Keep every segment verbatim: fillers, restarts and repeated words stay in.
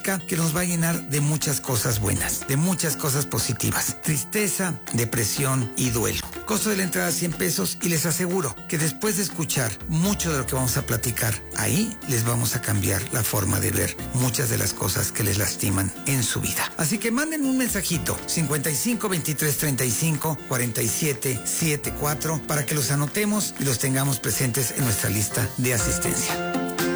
que nos va a llenar de muchas cosas buenas, de muchas cosas positivas. Tristeza, depresión y duelo. Costo de la entrada cien pesos y les aseguro que después de escuchar mucho de lo que vamos a platicar, ahí les vamos a cambiar la forma de ver muchas de las cosas que les lastiman en su vida. Así que manden un mensajito cincuenta y cinco, veintitrés, treinta y cinco, cuarenta y siete, setenta y cuatro para que los anotemos y los tengamos presentes en nuestra lista de asistencia.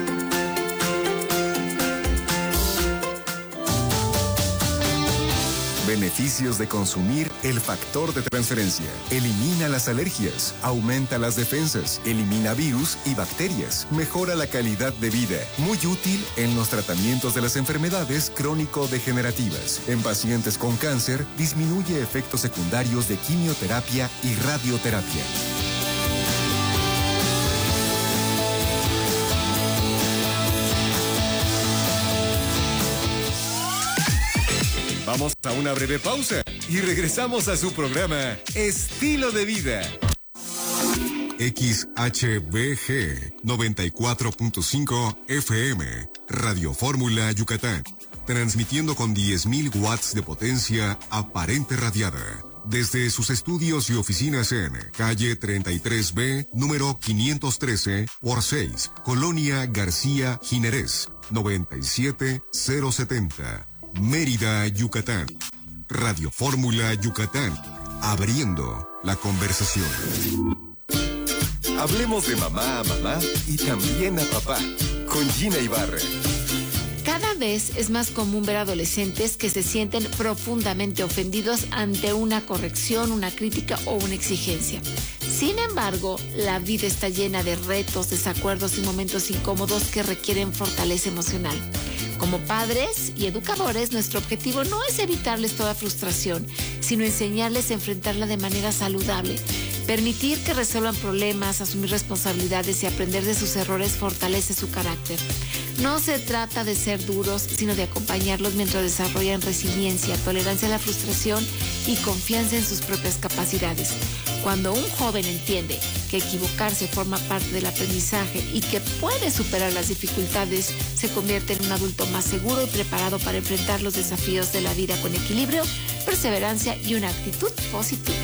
Beneficios de consumir el factor de transferencia. Elimina las alergias, aumenta las defensas, elimina virus y bacterias, mejora la calidad de vida. Muy útil en los tratamientos de las enfermedades crónico-degenerativas. En pacientes con cáncer, disminuye efectos secundarios de quimioterapia y radioterapia. Vamos a una breve pausa y regresamos a su programa Estilo de Vida. X H B G noventa y cuatro punto cinco F M, Radio Fórmula Yucatán, transmitiendo con diez mil watts de potencia aparente radiada. Desde sus estudios y oficinas en calle treinta y tres B, número quinientos trece por seis, Colonia García Jiménez, noventa y siete mil setenta. Mérida, Yucatán. Radio Fórmula Yucatán. Abriendo la conversación. Hablemos de mamá a mamá y también a papá. Con Gina Ibarra. Cada vez es más común ver adolescentes que se sienten profundamente ofendidos ante una corrección, una crítica o una exigencia. Sin embargo, la vida está llena de retos, desacuerdos y momentos incómodos que requieren fortaleza emocional. Como padres y educadores, nuestro objetivo no es evitarles toda frustración, sino enseñarles a enfrentarla de manera saludable. Permitir que resuelvan problemas, asumir responsabilidades y aprender de sus errores fortalece su carácter. No se trata de ser duros, sino de acompañarlos mientras desarrollan resiliencia, tolerancia a la frustración y confianza en sus propias capacidades. Cuando un joven entiende que equivocarse forma parte del aprendizaje y que puede superar las dificultades, se convierte en un adulto más seguro y preparado para enfrentar los desafíos de la vida con equilibrio, perseverancia y una actitud positiva.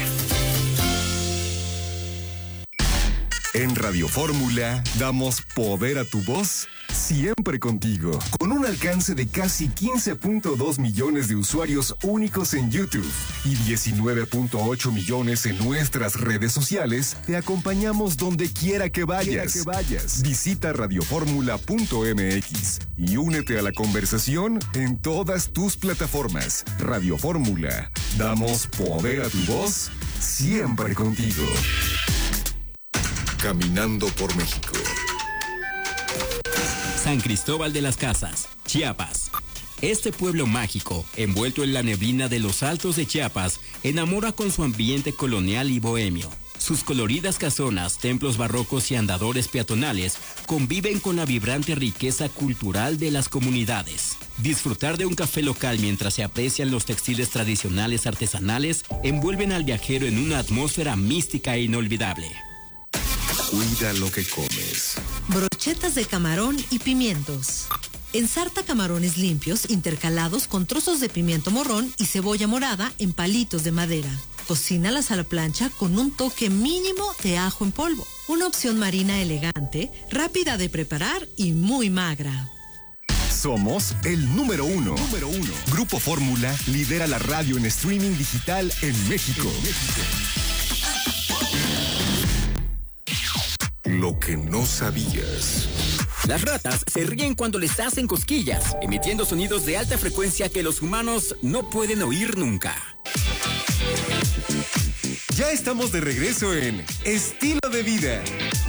En Radio Fórmula damos poder a tu voz siempre contigo. Con un alcance de casi quince punto dos millones de usuarios únicos en YouTube y diecinueve punto ocho millones en nuestras redes sociales, te acompañamos donde quiera que vayas. Que vayas. Visita radioformula punto m x y únete a la conversación en todas tus plataformas. Radio Fórmula. Damos poder a tu voz siempre contigo. Caminando por México. San Cristóbal de las Casas, Chiapas. Este pueblo mágico, envuelto en la neblina de los altos de Chiapas, enamora con su ambiente colonial y bohemio. Sus coloridas casonas, templos barrocos y andadores peatonales conviven con la vibrante riqueza cultural de las comunidades. Disfrutar de un café local mientras se aprecian los textiles tradicionales artesanales envuelven al viajero en una atmósfera mística e inolvidable. Cuida lo que comes. Brochetas de camarón y pimientos. Ensarta camarones limpios intercalados con trozos de pimiento morrón y cebolla morada en palitos de madera. Cocínalas a la plancha con un toque mínimo de ajo en polvo. Una opción marina elegante, rápida de preparar y muy magra. Somos el número uno. Número uno. Grupo Fórmula lidera la radio en streaming digital en México. En México. Lo que no sabías. Las ratas se ríen cuando les hacen cosquillas, emitiendo sonidos de alta frecuencia que los humanos no pueden oír nunca. Ya estamos de regreso en Estilo de Vida.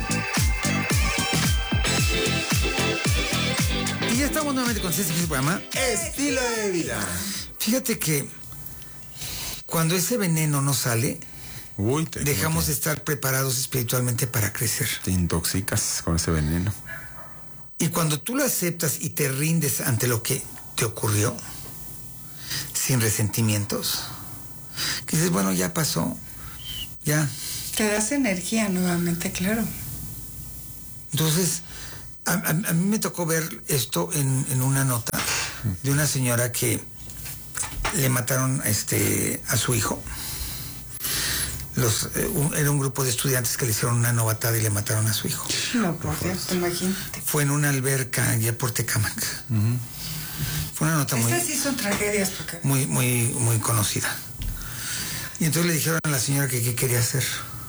Y ya estamos nuevamente con este programa Estilo de Vida. Fíjate que cuando ese veneno no sale, Uy, te, dejamos te, de estar preparados espiritualmente para crecer. Te intoxicas con ese veneno. Y cuando tú lo aceptas y te rindes ante lo que te ocurrió, sin resentimientos, que dices, bueno, ya pasó, ya. Te das energía nuevamente, claro. Entonces, a, a, a mí me tocó ver esto en, en una nota de una señora que le mataron este, a su hijo. Los, eh, un, era un grupo de estudiantes que le hicieron una novatada y le mataron a su hijo. No, por Dios, imagínate. Fue en una alberca allá por Tecámac. Uh-huh. Fue una nota muy... Estas sí son tragedias. Porque... Muy, muy, muy conocida. Y entonces le dijeron a la señora que qué quería hacer.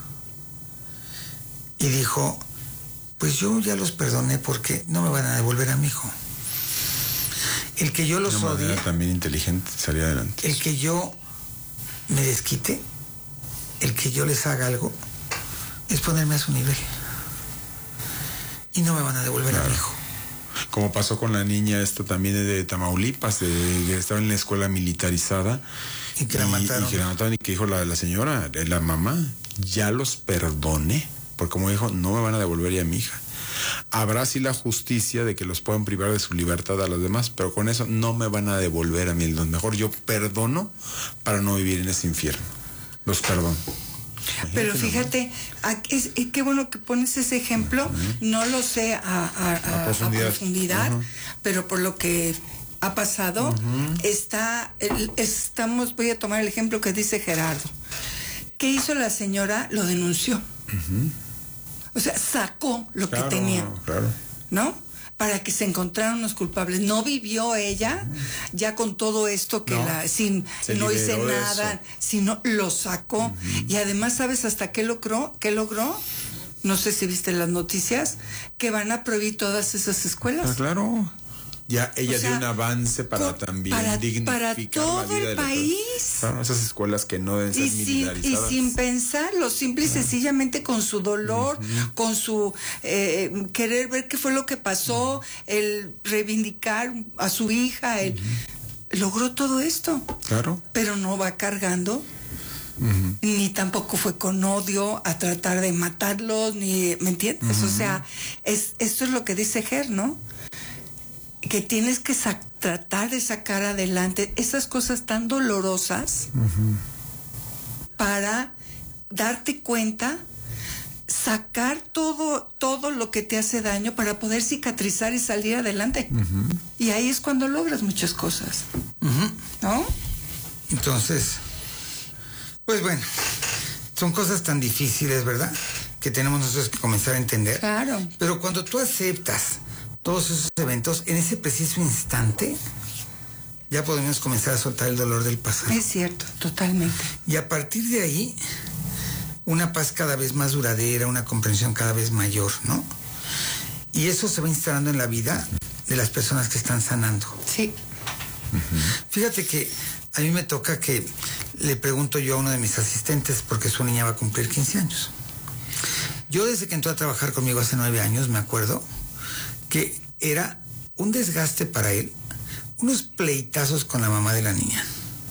Y dijo, pues yo ya los perdoné porque no me van a devolver a mi hijo. El que yo los Una odie... también inteligente, salir adelante. El que yo me desquite, el que yo les haga algo, es ponerme a su nivel. Y no me van a devolver claro. a mi hijo. Como pasó con la niña esta también de Tamaulipas, de, de estaba en la escuela militarizada. Y que la mataron. Y que la mataron y que dijo la, la señora, la mamá, ya los perdoné. Porque como dijo, no me van a devolver ya a mi hija. Habrá sí la justicia de que los puedan privar de su libertad a los demás, pero con eso no me van a devolver a mí. Lo mejor yo perdono para no vivir en ese infierno. Los perdono. Pero fíjate, es, es, qué bueno que pones ese ejemplo. Uh-huh. No lo sé a, a, a, a profundidad, a profundidad uh-huh. pero por lo que ha pasado, uh-huh. está, el, estamos, voy a tomar el ejemplo que dice Gerardo. ¿Qué hizo la señora? Lo denunció. Uh-huh. O sea, sacó lo claro, que tenía. Claro. ¿No? Para que se encontraran los culpables. No vivió ella uh-huh. ya con todo esto que no, la sin no hice nada, sino lo sacó. Uh-huh. Y además, ¿sabes hasta qué logró? ¿Qué logró? No sé si viste las noticias, que van a prohibir todas esas escuelas. Ah, claro. Ya ella o sea, dio un avance para por, también para, dignificar para todo la vida el de país. Claro, esas escuelas que no deben ser y militarizadas. Sin, y sin pensarlo, simple y uh-huh. sencillamente con su dolor, uh-huh. con su eh, querer ver qué fue lo que pasó, uh-huh. el reivindicar a su hija, el uh-huh. logró todo esto. Claro. Pero no va cargando. Uh-huh. Ni tampoco fue con odio a tratar de matarlos, ni, ¿me entiendes? Uh-huh. O sea, es, esto es lo que dice Ger, ¿no? Que tienes que sa- tratar de sacar adelante esas cosas tan dolorosas uh-huh. para darte cuenta, sacar todo, todo lo que te hace daño para poder cicatrizar y salir adelante. Uh-huh. Y ahí es cuando logras muchas cosas. Uh-huh. ¿No? Entonces, pues bueno, son cosas tan difíciles, ¿verdad? Que tenemos nosotros que comenzar a entender. Claro. Pero cuando tú aceptas todos esos eventos, en ese preciso instante, ya podemos comenzar a soltar el dolor del pasado. Es cierto, totalmente. Y a partir de ahí, una paz cada vez más duradera, una comprensión cada vez mayor, ¿no? Y eso se va instalando en la vida de las personas que están sanando. Sí. Uh-huh. Fíjate que a mí me toca que le pregunto yo a uno de mis asistentes, porque su niña va a cumplir quince años. Yo desde que entró a trabajar conmigo hace nueve años, me acuerdo que era un desgaste para él, unos pleitazos con la mamá de la niña,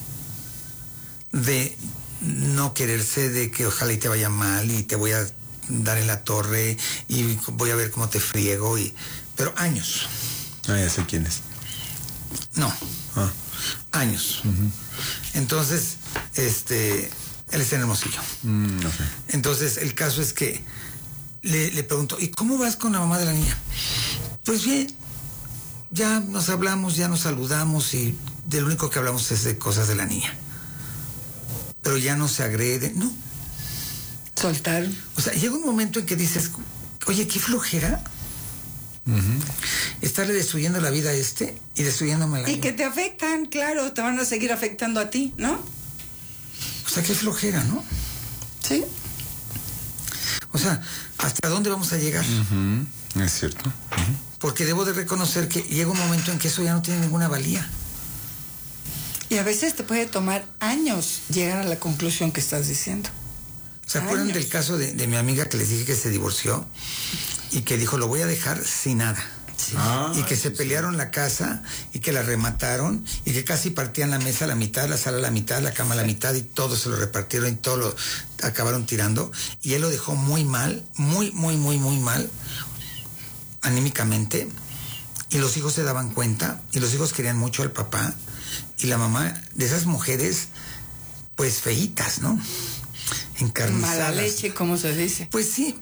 de no quererse, de que ojalá y te vaya mal y te voy a dar en la torre y voy a ver cómo te friego, y pero años. Ah, ya sé quién es. No, ah. años. Uh-huh. Entonces, este, él está en Hermosillo. Mm, okay. Entonces, el caso es que le, le pregunto, ¿y cómo vas con la mamá de la niña? Pues bien, ya nos hablamos, ya nos saludamos y de lo único que hablamos es de cosas de la niña. Pero ya no se agrede, ¿no? Soltar. O sea, llega un momento en que dices, oye, qué flojera. Uh-huh. Estarle destruyendo la vida a este y destruyéndome la Y vida. que te afectan, claro, te van a seguir afectando a ti, ¿no? O sea, qué flojera, ¿no? Sí. O sea, ¿hasta dónde vamos a llegar? Uh-huh. Es cierto. Uh-huh. Porque debo de reconocer que llega un momento en que eso ya no tiene ninguna valía. Y a veces te puede tomar años llegar a la conclusión que estás diciendo. ¿Se acuerdan años. del caso de, de mi amiga que les dije que se divorció y que dijo, lo voy a dejar sin nada? Sí. Ah, y que se sí, pelearon sí. la casa y que la remataron y que casi partían la mesa a la mitad, la sala a la mitad, la cama a la mitad, y todo se lo repartieron y todo lo acabaron tirando, y él lo dejó muy mal, muy, muy, muy, muy mal anímicamente, y los hijos se daban cuenta y los hijos querían mucho al papá, y la mamá de esas mujeres pues feitas, ¿no? Encarnizadas. Mala leche, como se dice. Pues sí.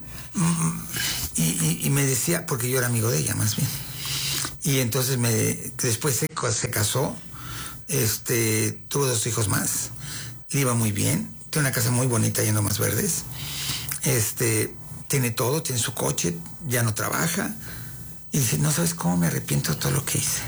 Y, y, y me decía, porque yo era amigo de ella más bien, y entonces me después sé se casó, este, tuvo dos hijos más, le iba muy bien, tiene una casa muy bonita yendo más verdes, este, tiene todo, tiene su coche, ya no trabaja, y dice, no sabes cómo me arrepiento de todo lo que hice.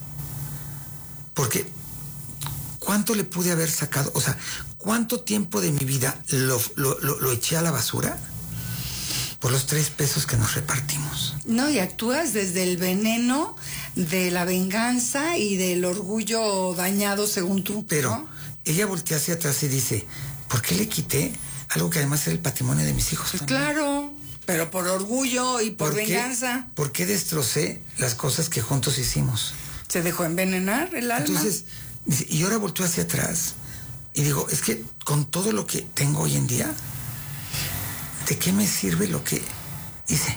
Porque, ¿cuánto le pude haber sacado? O sea, ¿cuánto tiempo de mi vida lo, lo, lo, lo eché a la basura por los tres pesos que nos repartimos? No, y actúas desde el veneno de la venganza y del orgullo dañado según tú. Pero ¿no? ella voltea hacia atrás y dice, ¿por qué le quité algo que además era el patrimonio de mis hijos? Pues claro, pero por orgullo y por, ¿Por venganza. Qué, ¿Por qué destrocé las cosas que juntos hicimos? Se dejó envenenar el alma. Entonces, y ahora volteo hacia atrás y digo, es que con todo lo que tengo hoy en día, ¿de qué me sirve lo que hice?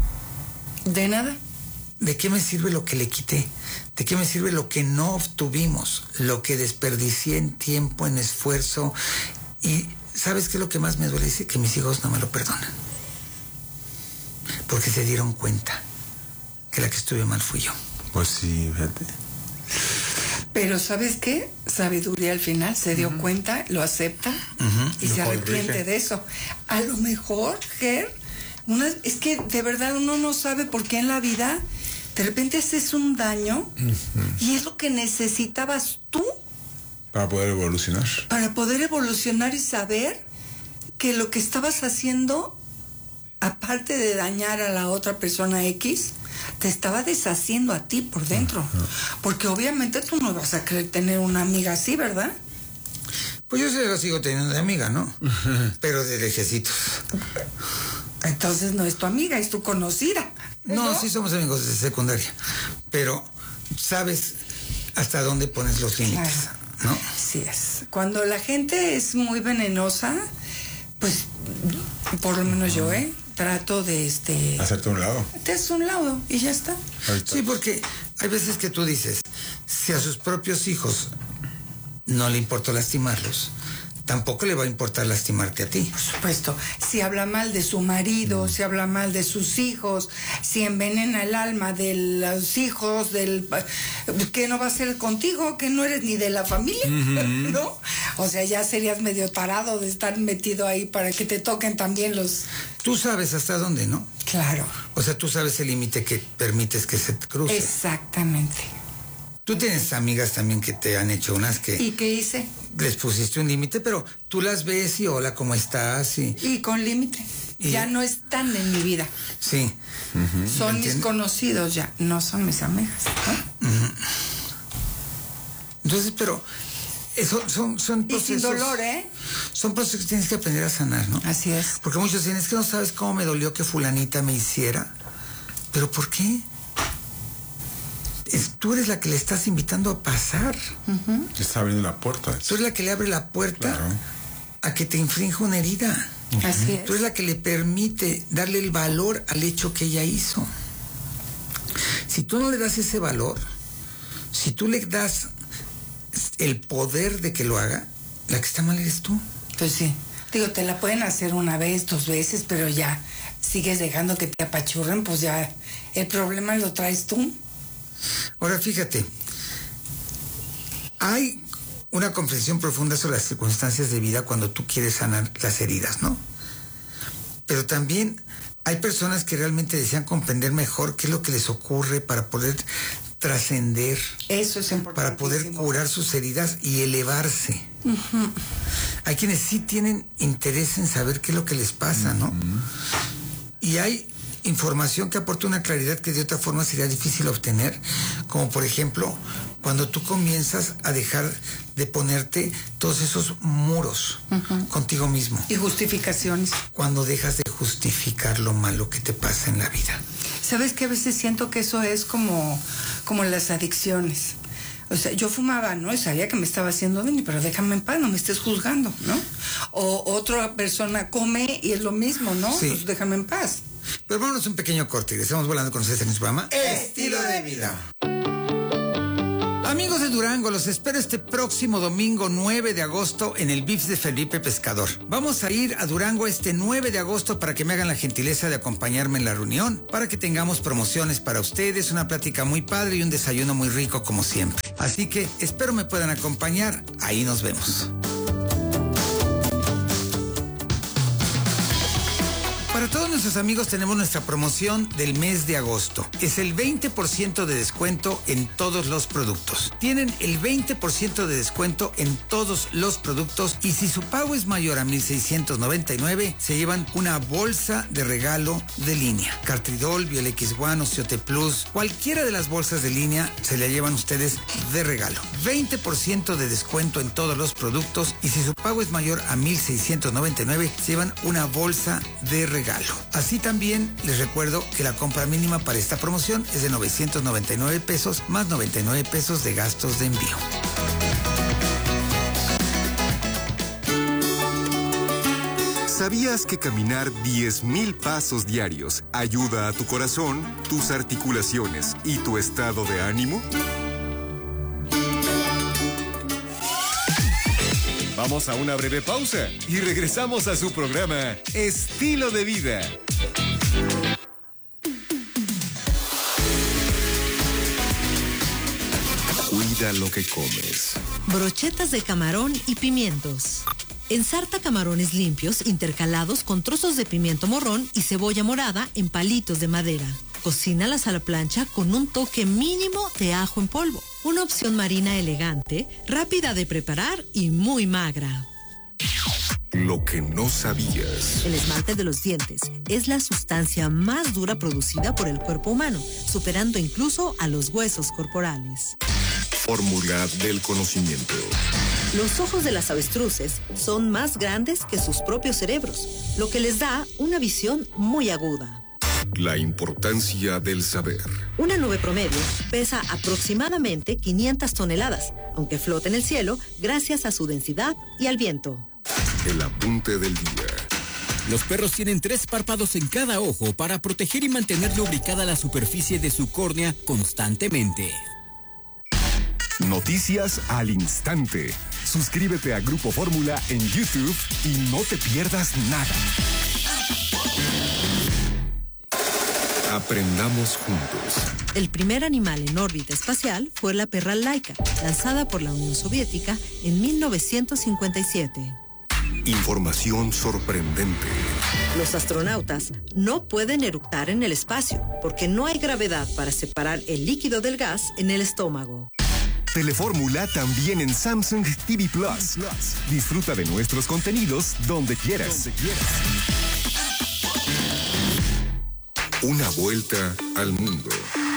De nada. ¿De qué me sirve lo que le quité? ¿De qué me sirve lo que no obtuvimos? Lo que desperdicié en tiempo, en esfuerzo. Y ¿sabes qué es lo que más me duele? Dice que mis hijos no me lo perdonan. Porque se dieron cuenta que la que estuve mal fui yo. Pues sí, fíjate. Pero ¿sabes qué? Sabiduría al final, se dio uh-huh. cuenta, lo acepta uh-huh. y lo se arrepiente corrige. De eso. A lo mejor, Ger, una, es que de verdad uno no sabe por qué en la vida de repente haces un daño uh-huh. y es lo que necesitabas tú. Para poder evolucionar. Para poder evolucionar y saber que lo que estabas haciendo, aparte de dañar a la otra persona X, te estaba deshaciendo a ti por dentro. Uh-huh. Porque obviamente tú no vas a querer tener una amiga así, ¿verdad? Pues yo se la sigo teniendo de amiga, ¿no? Uh-huh. Pero de lejecitos. Entonces no es tu amiga, es tu conocida. No, ¿no? Sí somos amigos de secundaria. Pero sabes hasta dónde pones los límites, claro. ¿no? Sí es. Cuando la gente es muy venenosa, pues por lo menos uh-huh. yo, ¿eh? Trato de este... hacerte un lado. Te haces un lado y ya está. Sí, porque hay veces que tú dices, si a sus propios hijos no le importó lastimarlos, tampoco le va a importar lastimarte a ti. Por supuesto. Si habla mal de su marido, mm. si habla mal de sus hijos, si envenena el alma de los hijos, del ¿qué no va a hacer contigo? Que no eres ni de la familia, mm-hmm. ¿no? O sea, ya serías medio tarado de estar metido ahí para que te toquen también los... Tú sabes hasta dónde, ¿no? Claro. O sea, tú sabes el límite que permites que se te cruce. Exactamente. Tú tienes amigas también que te han hecho unas que... ¿Y qué hice? Les pusiste un límite, pero tú las ves y hola, ¿cómo estás? Y, y con límite. Y... ya no están en mi vida. Sí. Uh-huh. Son mis conocidos ya, no son mis amigas. ¿no? Uh-huh. Entonces, pero... Eso, son, son procesos... Y sin dolor, ¿eh? Son procesos que tienes que aprender a sanar, ¿no? Así es. Porque muchos dicen, es que no sabes cómo me dolió que fulanita me hiciera. ¿Pero por qué? Es, tú eres la que le estás invitando a pasar. Uh-huh. Te está abriendo la puerta. Tú eres la que le abre la puerta claro. a que te infrinja una herida. Uh-huh. Así es. Tú eres la que le permite darle el valor al hecho que ella hizo. Si tú no le das ese valor, si tú le das el poder de que lo haga, la que está mal eres tú. Pues sí. Digo, te la pueden hacer una vez, dos veces, pero ya sigues dejando que te apachurren, pues ya el problema lo traes tú. Ahora fíjate, hay una comprensión profunda sobre las circunstancias de vida cuando tú quieres sanar las heridas, ¿no? Pero también hay personas que realmente desean comprender mejor qué es lo que les ocurre para poder trascender. Eso es importante. Para poder curar sus heridas y elevarse. Uh-huh. Hay quienes sí tienen interés en saber qué es lo que les pasa, ¿no? Uh-huh. Y hay información que aporta una claridad que de otra forma sería difícil obtener, como por ejemplo cuando tú comienzas a dejar de ponerte todos esos muros uh-huh. contigo mismo. Y justificaciones. Cuando dejas de justificar lo malo que te pasa en la vida. ¿Sabes qué? A veces siento que eso es como, como las adicciones. O sea, yo fumaba, ¿no? Y sabía que me estaba haciendo daño, pero déjame en paz, no me estés juzgando, ¿no? O otra persona come y es lo mismo, ¿no? Sí. Pues déjame en paz. Pero vámonos un pequeño corte y estamos volando con ustedes en el programa Estilo de Vida. Amigos de Durango, los espero este próximo domingo nueve de agosto en el V I P S de Felipe Pescador. Vamos a ir a Durango este nueve de agosto para que me hagan la gentileza de acompañarme en la reunión, para que tengamos promociones para ustedes, una plática muy padre y un desayuno muy rico como siempre. Así que espero me puedan acompañar, ahí nos vemos. Para todos nuestros amigos tenemos nuestra promoción del mes de agosto. Es el veinte por ciento de descuento en todos los productos. Tienen el veinte por ciento de descuento en todos los productos y si su pago es mayor a mil seiscientos noventa y nueve, se llevan una bolsa de regalo de línea. Cartridol, Biol X uno, Ociote Plus, cualquiera de las bolsas de línea se la llevan ustedes de regalo. veinte por ciento de descuento en todos los productos y si su pago es mayor a mil seiscientos noventa y nueve, se llevan una bolsa de regalo. Así también les recuerdo que la compra mínima para esta promoción es de novecientos noventa y nueve pesos más noventa y nueve pesos de gastos de envío. ¿Sabías que caminar diez mil pasos diarios ayuda a tu corazón, tus articulaciones y tu estado de ánimo? Vamos a una breve pausa y regresamos a su programa Estilo de Vida. Cuida lo que comes. Brochetas de camarón y pimientos. Ensarta camarones limpios intercalados con trozos de pimiento morrón y cebolla morada en palitos de madera. Cocínalas a la plancha con un toque mínimo de ajo en polvo. Una opción marina elegante, rápida de preparar y muy magra. Lo que no sabías. El esmalte de los dientes es la sustancia más dura producida por el cuerpo humano, superando incluso a los huesos corporales. Fórmula del conocimiento. Los ojos de las avestruces son más grandes que sus propios cerebros, lo que les da una visión muy aguda. La importancia del saber. Una nube promedio pesa aproximadamente quinientas toneladas, aunque flota en el cielo gracias a su densidad y al viento. El apunte del día. Los perros tienen tres párpados en cada ojo para proteger y mantener lubricada la superficie de su córnea constantemente. Noticias al instante. Suscríbete a Grupo Fórmula en YouTube y no te pierdas nada. Aprendamos juntos. El primer animal en órbita espacial fue la perra Laika, lanzada por la Unión Soviética en mil novecientos cincuenta y siete. Información sorprendente. Los astronautas no pueden eructar en el espacio porque no hay gravedad para separar el líquido del gas en el estómago. Telefórmula también en Samsung T V Plus. Disfruta de nuestros contenidos donde quieras. Donde quieras. Una vuelta al mundo.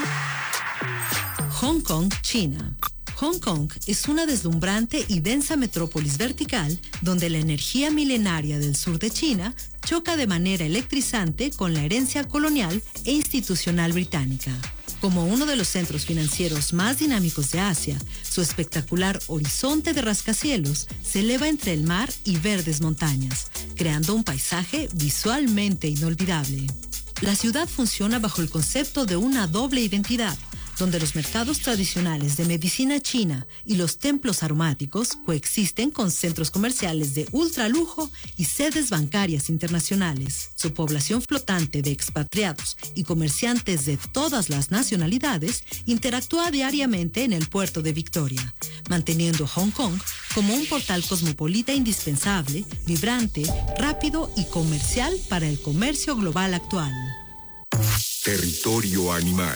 Hong Kong, China. Hong Kong es una deslumbrante y densa metrópolis vertical donde la energía milenaria del sur de China choca de manera electrizante con la herencia colonial e institucional británica. Como uno de los centros financieros más dinámicos de Asia, su espectacular horizonte de rascacielos se eleva entre el mar y verdes montañas, creando un paisaje visualmente inolvidable. La ciudad funciona bajo el concepto de una doble identidad, donde los mercados tradicionales de medicina china y los templos aromáticos coexisten con centros comerciales de ultralujo y sedes bancarias internacionales. Su población flotante de expatriados y comerciantes de todas las nacionalidades interactúa diariamente en el puerto de Victoria, manteniendo Hong Kong como un portal cosmopolita indispensable, vibrante, rápido y comercial para el comercio global actual. Territorio animal.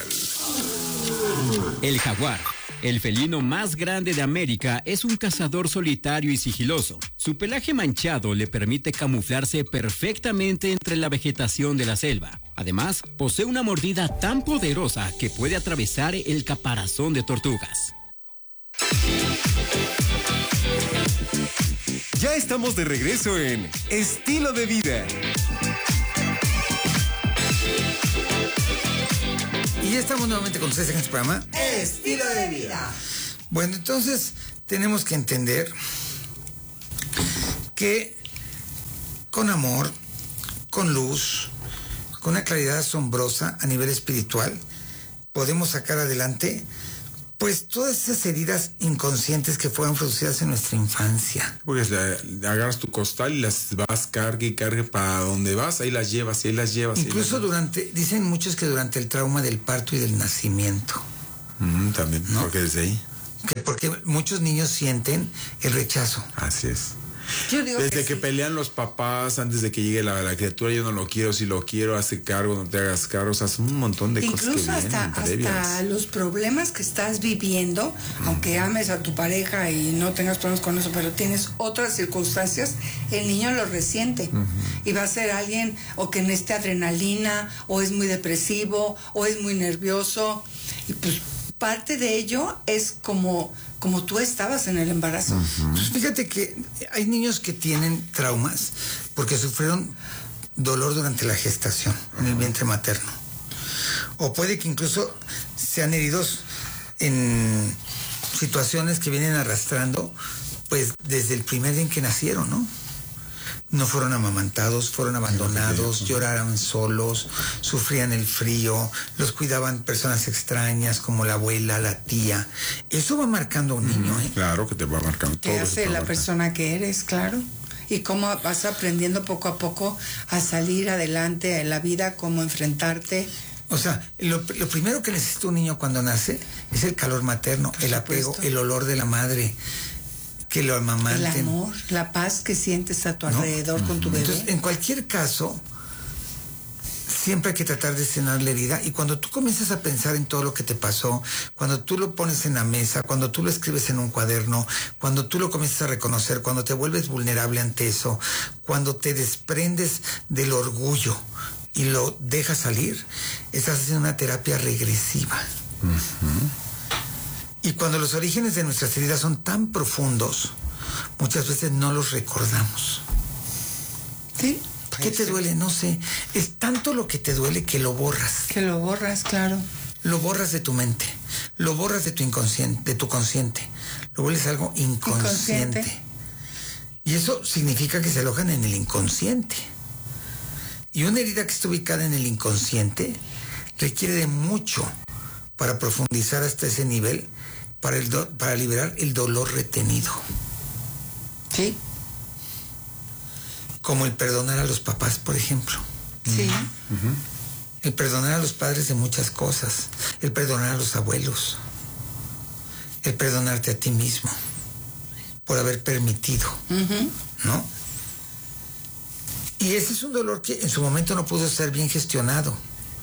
El jaguar, el felino más grande de América, es un cazador solitario y sigiloso. Su pelaje manchado le permite camuflarse perfectamente entre la vegetación de la selva. Además, posee una mordida tan poderosa que puede atravesar el caparazón de tortugas. Ya estamos de regreso en Estilo de Vida. Y ya estamos nuevamente con ustedes en este programa Estilo de Vida. Bueno, entonces tenemos que entender que con amor, con luz, con una claridad asombrosa a nivel espiritual, podemos sacar adelante Pues todas esas heridas inconscientes que fueron producidas en nuestra infancia. Porque la, agarras tu costal y las vas cargue y cargue para donde vas, ahí las llevas, ahí las llevas. Incluso las llevas. durante, dicen muchos que durante el trauma del parto y del nacimiento. Mm, también, ¿no? Porque desde ahí. Que porque muchos niños sienten el rechazo. Así es. Yo digo Desde que, que sí. pelean los papás antes de que llegue la, la criatura, yo no lo quiero, si lo quiero, hace cargo, no te hagas cargo, o sea, son un montón de Incluso cosas que hasta, vienen previas. hasta los problemas que estás viviendo, mm. aunque ames a tu pareja y no tengas problemas con eso, pero tienes otras circunstancias, el niño lo resiente. Uh-huh. Y va a ser alguien o que necesite adrenalina, o es muy depresivo, o es muy nervioso. Y pues parte de ello es como... como tú estabas en el embarazo. Uh-huh. Pues fíjate que hay niños que tienen traumas porque sufrieron dolor durante la gestación, uh-huh. en el vientre materno. O puede que incluso sean heridos en situaciones que vienen arrastrando, pues desde el primer día en que nacieron, ¿no? No fueron amamantados, fueron abandonados, uh-huh. lloraron solos, sufrían el frío, los cuidaban personas extrañas como la abuela, la tía. Eso va marcando a un niño, ¿eh? Claro que te va marcando. Te hace la persona que eres, claro. Y cómo vas aprendiendo poco a poco a salir adelante en la vida, cómo enfrentarte. O sea, lo, lo primero que necesita un niño cuando nace es el calor materno, Por el supuesto. apego, el olor de la madre. Que lo amamanten. El amor, la paz que sientes a tu ¿no? alrededor uh-huh. con tu bebé. Entonces, en cualquier caso, siempre hay que tratar de sanar la herida. Y cuando tú comienzas a pensar en todo lo que te pasó, cuando tú lo pones en la mesa, cuando tú lo escribes en un cuaderno, cuando tú lo comienzas a reconocer, cuando te vuelves vulnerable ante eso, cuando te desprendes del orgullo y lo dejas salir, estás haciendo una terapia regresiva. Uh-huh. Y cuando los orígenes de nuestras heridas son tan profundos, muchas veces no los recordamos. ¿Sí? ¿Qué te duele? No sé. Es tanto lo que te duele que lo borras. Que lo borras, claro. Lo borras de tu mente. Lo borras de tu inconsciente, de tu consciente. Lo vuelves algo inconsciente. inconsciente. Y eso significa que se alojan en el inconsciente. Y una herida que está ubicada en el inconsciente requiere de mucho para profundizar hasta ese nivel, para, el do, para liberar el dolor retenido. Sí. Como el perdonar a los papás, por ejemplo. Sí. Uh-huh. El perdonar a los padres de muchas cosas. El perdonar a los abuelos. El perdonarte a ti mismo. Por haber permitido. Uh-huh. ¿No? Y ese es un dolor que en su momento no pudo ser bien gestionado.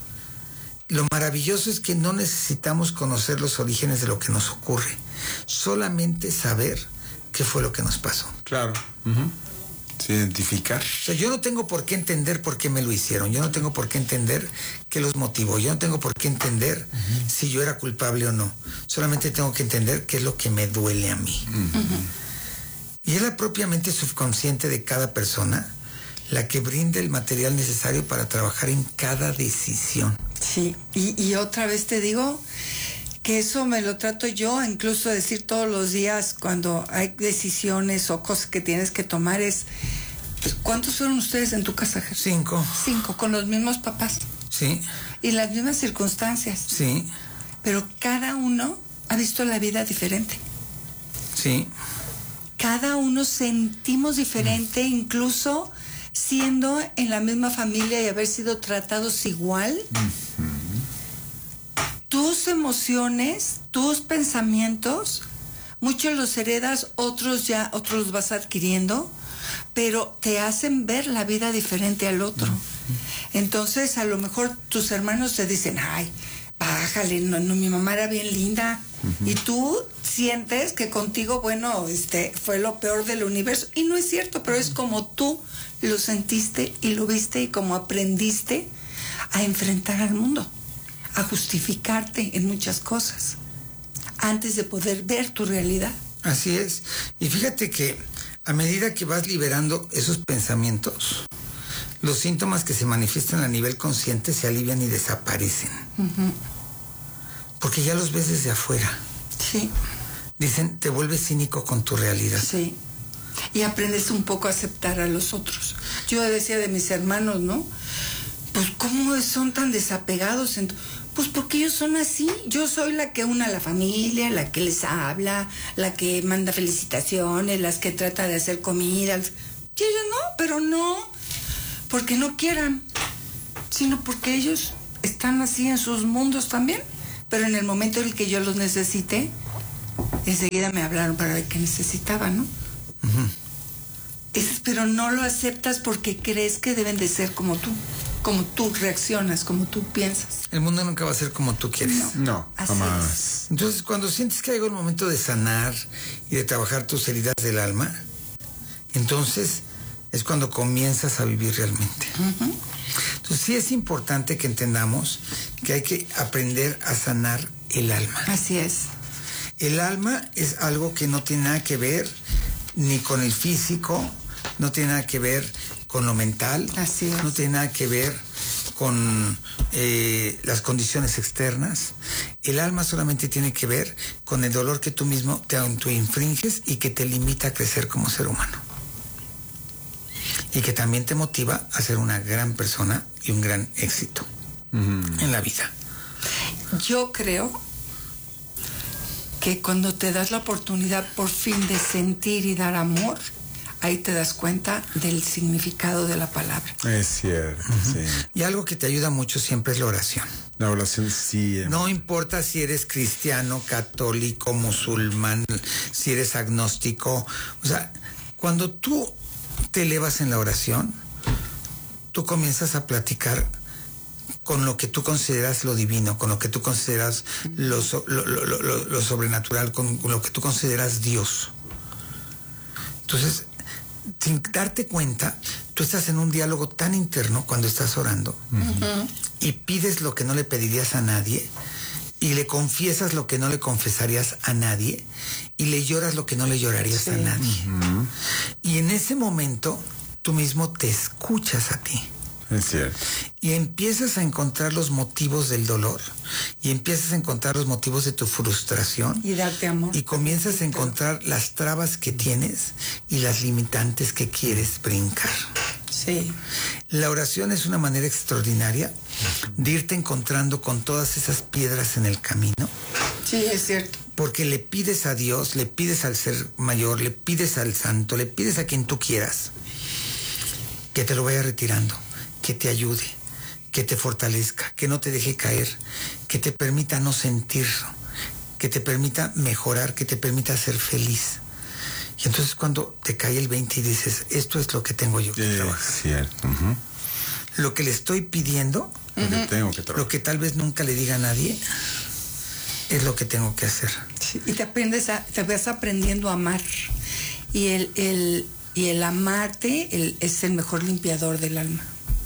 Lo maravilloso es que no necesitamos conocer los orígenes de lo que nos ocurre, solamente saber qué fue lo que nos pasó. Claro. Uh-huh. Sí, identificar. O sea, yo no tengo por qué entender por qué me lo hicieron, yo no tengo por qué entender qué los motivó, yo no tengo por qué entender uh-huh. si yo era culpable o no, solamente tengo que entender qué es lo que me duele a mí. Uh-huh. Y es la propia mente subconsciente de cada persona la que brinda el material necesario para trabajar en cada decisión. Sí, y, y otra vez te digo que eso me lo trato yo, incluso decir todos los días cuando hay decisiones o cosas que tienes que tomar es, ¿cuántos fueron ustedes en tu casa? Cinco. Cinco, con los mismos papás. Sí. Y las mismas circunstancias. Sí. Pero cada uno ha visto la vida diferente. Sí. Cada uno sentimos diferente, mm. incluso siendo en la misma familia y haber sido tratados igual. Uh-huh. Tus emociones, tus pensamientos, muchos los heredas, otros ya, otros los vas adquiriendo, pero te hacen ver la vida diferente al otro. Uh-huh. Entonces, a lo mejor tus hermanos te dicen, ay, bájale, no, no, mi mamá era bien linda. Uh-huh. Y tú sientes que contigo, bueno, este, fue lo peor del universo. Y no es cierto, pero uh-huh. es como tú lo sentiste y lo viste y como aprendiste a enfrentar al mundo, a justificarte en muchas cosas, antes de poder ver tu realidad. Así es. Y fíjate que a medida que vas liberando esos pensamientos, los síntomas que se manifiestan a nivel consciente se alivian y desaparecen. Uh-huh. Porque ya los ves desde afuera. Sí. Dicen, te vuelves cínico con tu realidad. Sí. Y aprendes un poco a aceptar a los otros. Yo decía de mis hermanos, ¿no? Pues, ¿cómo son tan desapegados? En... Pues porque ellos son así. Yo soy la que une a la familia, la que les habla, la que manda felicitaciones, las que trata de hacer comidas. Y ellos no, pero no porque no quieran, sino porque ellos están así en sus mundos también. Pero en el momento en el que yo los necesité, enseguida me hablaron para ver qué necesitaban, ¿no? Uh-huh. Es, pero no lo aceptas porque crees que deben de ser como tú. Como tú reaccionas, como tú piensas. El mundo nunca va a ser como tú quieres. No, no jamás. Es. Entonces, cuando sientes que llegó el momento de sanar y de trabajar tus heridas del alma, entonces es cuando comienzas a vivir realmente. Uh-huh. Entonces, sí es importante que entendamos que hay que aprender a sanar el alma. Así es. El alma es algo que no tiene nada que ver ni con el físico, no tiene nada que ver con lo mental, así es. No tiene nada que ver con eh, las condiciones externas. El alma solamente tiene que ver con el dolor que tú mismo te autoinfringes y que te limita a crecer como ser humano. Y que también te motiva a ser una gran persona y un gran éxito uh-huh. en la vida. Yo creo que cuando te das la oportunidad por fin de sentir y dar amor, ahí te das cuenta del significado de la palabra. Es cierto, uh-huh. sí. Y algo que te ayuda mucho siempre es la oración. La oración sí. Eh. No importa si eres cristiano, católico, musulmán, si eres agnóstico. O sea, cuando tú te elevas en la oración, tú comienzas a platicar con lo que tú consideras lo divino, con lo que tú consideras lo, lo, lo, lo, lo sobrenatural, con lo que tú consideras Dios. Entonces, sin darte cuenta, tú estás en un diálogo tan interno cuando estás orando uh-huh. y pides lo que no le pedirías a nadie y le confiesas lo que no le confesarías a nadie y le lloras lo que no le llorarías sí. a nadie. Uh-huh. Y en ese momento tú mismo te escuchas a ti. Es cierto. Y empiezas a encontrar los motivos del dolor y empiezas a encontrar los motivos de tu frustración y darte amor. Y comienzas a encontrar las trabas que tienes y las limitantes que quieres brincar. Sí. La oración es una manera extraordinaria de irte encontrando con todas esas piedras en el camino. Sí, es cierto. Porque le pides a Dios, le pides al ser mayor, le pides al santo, le pides a quien tú quieras que te lo vaya retirando, que te ayude, que te fortalezca, que no te deje caer, que te permita no sentir, que te permita mejorar, que te permita ser feliz. Y entonces cuando te cae el veinte y dices, esto es lo que tengo yo que es trabajar. Cierto. Uh-huh. Lo que le estoy pidiendo, uh-huh. lo, que tengo que lo que tal vez nunca le diga a nadie, es lo que tengo que hacer. Sí, y te aprendes a, te vas aprendiendo a amar. Y el, el, y el amarte el, es el mejor limpiador del alma.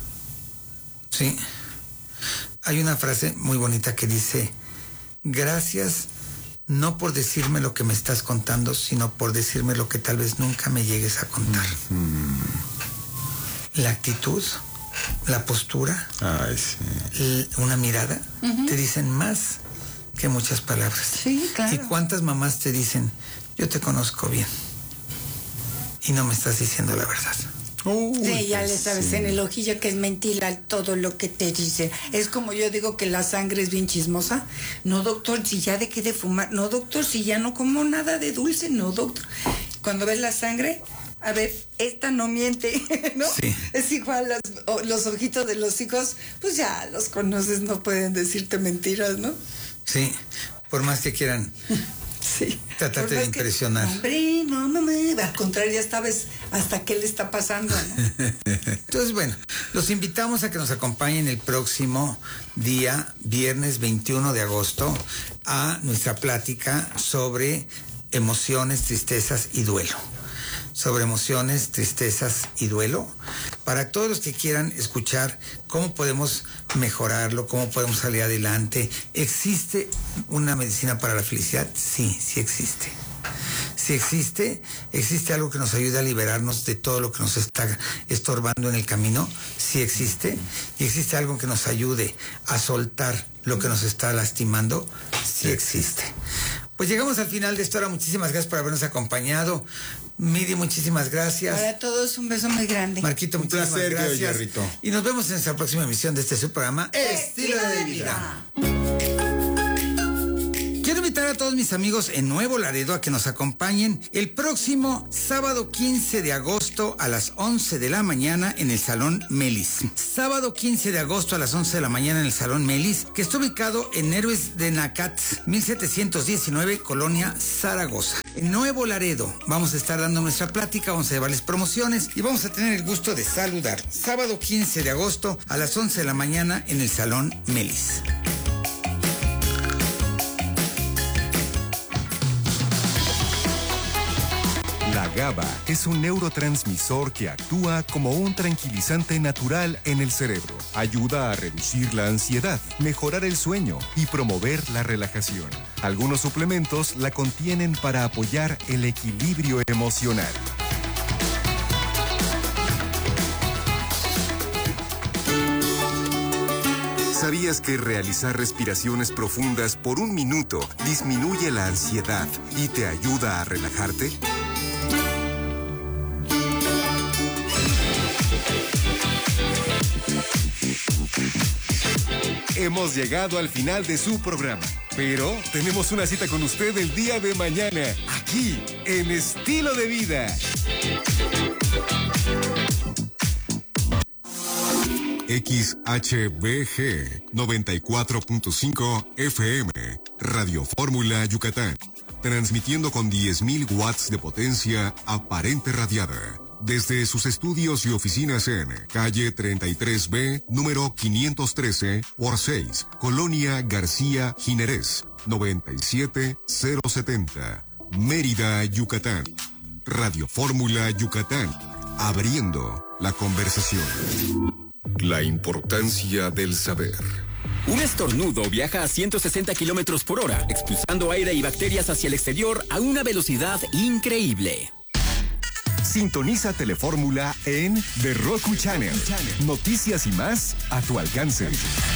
Sí. Hay una frase muy bonita que dice, gracias no por decirme lo que me estás contando, sino por decirme lo que tal vez nunca me llegues a contar. Mm. La actitud, la postura, Ay, sí. una mirada, uh-huh. te dicen más que muchas palabras. Sí, claro. ¿Y cuántas mamás te dicen, yo te conozco bien y no me estás diciendo la verdad? Uy, sí, ya le sabes sí. en el ojillo que es mentira todo lo que te dice. Es como yo digo que la sangre es bien chismosa. No, doctor, si ya dejé de fumar. No, doctor, si ya no como nada de dulce. No, doctor. Cuando ves la sangre, a ver, esta no miente, ¿no? Sí. Es igual, los, los ojitos de los hijos, pues ya los conoces, no pueden decirte mentiras, ¿no? Sí, por más que quieran. Sí. Tratarte de impresionar. Que, hombre, no, no me. Al contrario, ya sabes hasta qué le está pasando, ¿no? Entonces, bueno, los invitamos a que nos acompañen el próximo día, viernes veintiuno de agosto, a nuestra plática sobre emociones, tristezas y duelo. Sobre emociones, tristezas y duelo. Para todos los que quieran escuchar cómo podemos mejorarlo, cómo podemos salir adelante. ¿Existe una medicina para la felicidad? Sí, sí existe. Sí existe, existe algo que nos ayude a liberarnos de todo lo que nos está estorbando en el camino. Sí existe. Y existe algo que nos ayude a soltar lo que nos está lastimando. Sí existe. Pues llegamos al final de esta hora. Muchísimas gracias por habernos acompañado. Miri, muchísimas gracias. Para todos un beso muy grande. Marquito, Un muchísimas placer, gracias. Rito. Y nos vemos en nuestra próxima emisión de este su programa Estilo de Vida. Quiero invitar a todos mis amigos en Nuevo Laredo a que nos acompañen el próximo sábado quince de agosto a las once de la mañana en el Salón Melis. Sábado quince de agosto a las once de la mañana en el Salón Melis, que está ubicado en Héroes de Nacat, mil setecientos diecinueve, Colonia Zaragoza. En Nuevo Laredo vamos a estar dando nuestra plática, vamos a llevarles promociones y vamos a tener el gusto de saludar. Sábado quince de agosto a las once de la mañana en el Salón Melis. La GABA es un neurotransmisor que actúa como un tranquilizante natural en el cerebro. Ayuda a reducir la ansiedad, mejorar el sueño y promover la relajación. Algunos suplementos la contienen para apoyar el equilibrio emocional. ¿Sabías que realizar respiraciones profundas por un minuto disminuye la ansiedad y te ayuda a relajarte? Hemos llegado al final de su programa, pero tenemos una cita con usted el día de mañana, aquí, en Estilo de Vida. X H B G noventa y cuatro punto cinco F M, Radio Fórmula Yucatán, transmitiendo con diez mil watts de potencia aparente radiada. Desde sus estudios y oficinas en calle treinta y tres B, número quinientos trece, por seis, Colonia García Jiménez, noventa y siete mil setenta, Mérida, Yucatán. Radio Fórmula Yucatán, abriendo la conversación. La importancia del saber. Un estornudo viaja a ciento sesenta kilómetros por hora, expulsando aire y bacterias hacia el exterior a una velocidad increíble. Sintoniza Telefórmula en The Roku Channel. Noticias y más a tu alcance.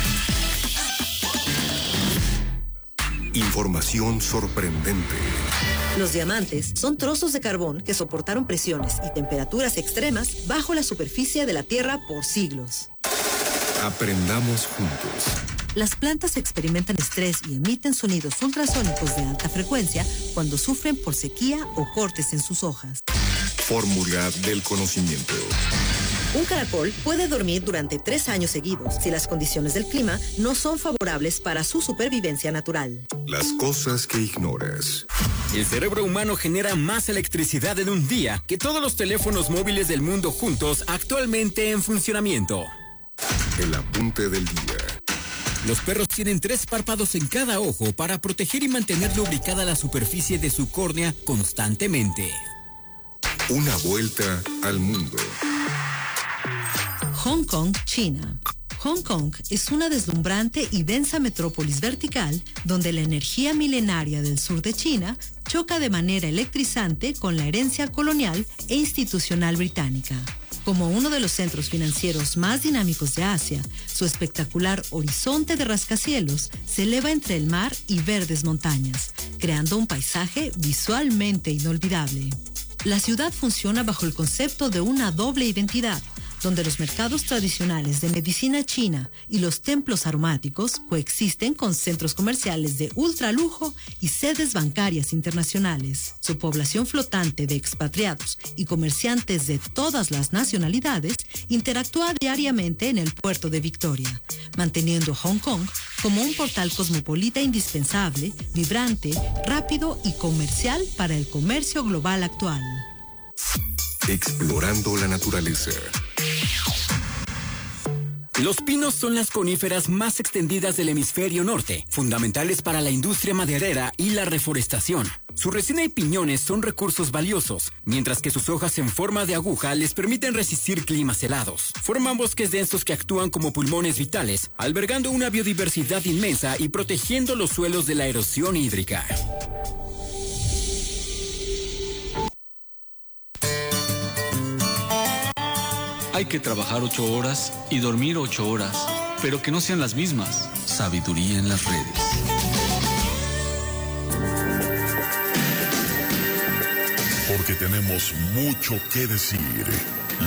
Información sorprendente. Los diamantes son trozos de carbón que soportaron presiones y temperaturas extremas bajo la superficie de la Tierra por siglos. Aprendamos juntos. Las plantas experimentan estrés y emiten sonidos ultrasónicos de alta frecuencia cuando sufren por sequía o cortes en sus hojas. Fórmula del conocimiento. Un caracol puede dormir durante tres años seguidos si las condiciones del clima no son favorables para su supervivencia natural. Las cosas que ignoras. El cerebro humano genera más electricidad en un día que todos los teléfonos móviles del mundo juntos actualmente en funcionamiento. El apunte del día. Los perros tienen tres párpados en cada ojo para proteger y mantener lubricada la superficie de su córnea constantemente. Una vuelta al mundo. Hong Kong, China. Hong Kong es una deslumbrante y densa metrópolis vertical donde la energía milenaria del sur de China choca de manera electrizante con la herencia colonial e institucional británica. Como uno de los centros financieros más dinámicos de Asia, su espectacular horizonte de rascacielos se eleva entre el mar y verdes montañas, creando un paisaje visualmente inolvidable. La ciudad funciona bajo el concepto de una doble identidad, donde los mercados tradicionales de medicina china y los templos aromáticos coexisten con centros comerciales de ultralujo y sedes bancarias internacionales. Su población flotante de expatriados y comerciantes de todas las nacionalidades interactúa diariamente en el puerto de Victoria, manteniendo Hong Kong como un portal cosmopolita indispensable, vibrante, rápido y comercial para el comercio global actual. Explorando la naturaleza. Los pinos son las coníferas más extendidas del hemisferio norte, fundamentales para la industria maderera y la reforestación. Su resina y piñones son recursos valiosos, mientras que sus hojas en forma de aguja les permiten resistir climas helados. Forman bosques densos que actúan como pulmones vitales, albergando una biodiversidad inmensa y protegiendo los suelos de la erosión hídrica. Hay que trabajar ocho horas y dormir ocho horas, pero que no sean las mismas. Sabiduría en las redes. porque tenemos mucho que decir.